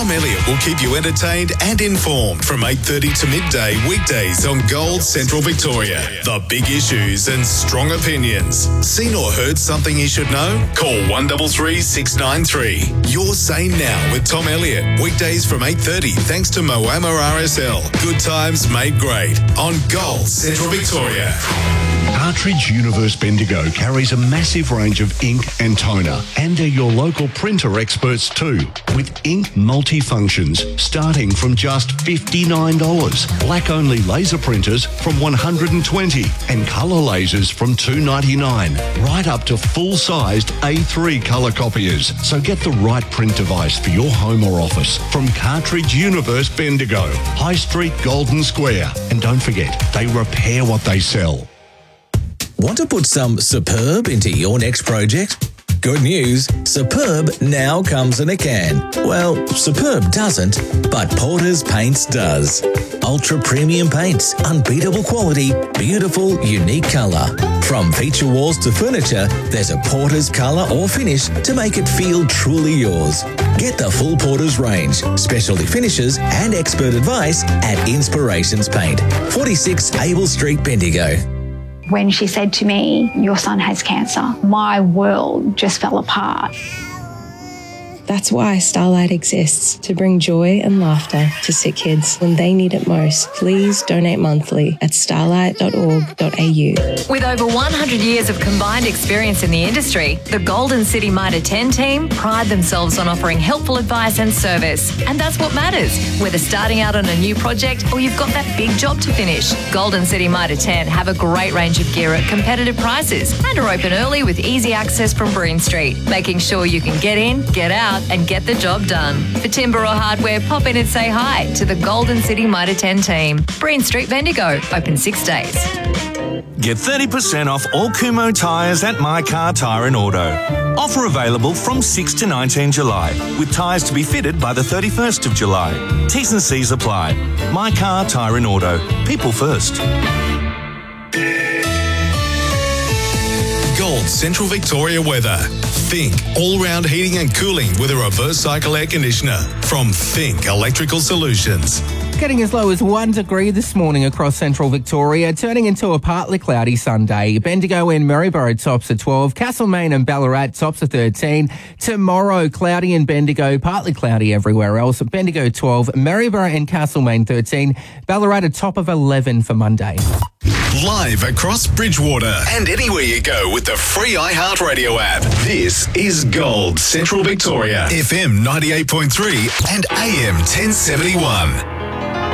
Tom Elliott will keep you entertained and informed from 8:30 to midday weekdays on Gold Central Victoria. The big issues and strong opinions. Seen or heard something you should know? Call 133 693. Your Say Now with Tom Elliott. Weekdays from 8:30 thanks to Moama RSL. Good times made great on Gold Central Victoria. Cartridge Universe Bendigo carries a massive range of ink and toner and are your local printer experts too, with ink multifunctions starting from just $59, black-only laser printers from $120 and colour lasers from $299, right up to full-sized A3 colour copiers. So get the right print device for your home or office from Cartridge Universe Bendigo, High Street, Golden Square. And don't forget, they repair what they sell. Want to put some superb into your next project? Good news, Superb now comes in a can. Well, Superb doesn't, but Porter's Paints does. Ultra premium paints, unbeatable quality, beautiful, unique colour. From feature walls to furniture, there's a Porter's colour or finish to make it feel truly yours. Get the full Porter's range, specialty finishes and expert advice at Inspirations Paint, 46 Abel Street, Bendigo. When she said to me, "Your son has cancer," my world just fell apart. That's why Starlight exists, to bring joy and laughter to sick kids when they need it most. Please donate monthly at starlight.org.au. With over 100 years of combined experience in the industry, the Golden City Mitre 10 team pride themselves on offering helpful advice and service. And that's what matters, whether starting out on a new project or you've got that big job to finish. Golden City Mitre 10 have a great range of gear at competitive prices and are open early with easy access from Breen Street, making sure you can get in, get out and get the job done. For timber or hardware, pop in and say hi to the Golden City Mitre 10 team. Breen Street, Bendigo, open 6 days. Get 30% off all Kumho tyres at My Car Tyre and Auto. Offer available from 6 to 19 July, with tyres to be fitted by the 31st of July. T's and C's apply. My Car Tyre and Auto. People first. Gold Central Victoria weather. Think all-round heating and cooling with a reverse cycle air conditioner from Think Electrical Solutions. Getting as low as 1 degree this morning across central Victoria, turning into a partly cloudy Sunday. Bendigo and Maryborough tops at 12, Castlemaine and Ballarat tops at 13. Tomorrow, cloudy in Bendigo, partly cloudy everywhere else. Bendigo 12, Maryborough and Castlemaine 13, Ballarat a top of 11 for Monday. Live across Bridgewater and anywhere you go with the free iHeartRadio app. This is Gold Central Victoria, FM 98.3 and AM 1071.